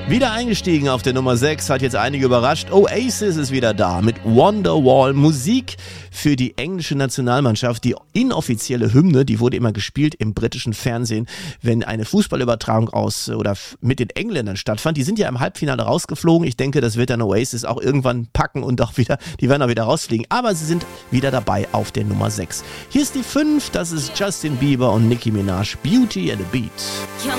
Wieder eingestiegen auf der Nummer 6, hat jetzt einige überrascht. Oasis ist wieder da mit Wonderwall. Musik für die englische Nationalmannschaft. Die inoffizielle Hymne, die wurde immer gespielt im britischen Fernsehen, wenn eine Fußballübertragung mit den Engländern stattfand. Die sind ja im Halbfinale rausgeflogen. Ich denke, das wird dann Oasis auch irgendwann packen und die werden auch wieder rausfliegen. Aber sie sind wieder dabei auf der Nummer 6. Hier ist die 5, das ist Justin Bieber und Nicki Minaj, Beauty and the Beat.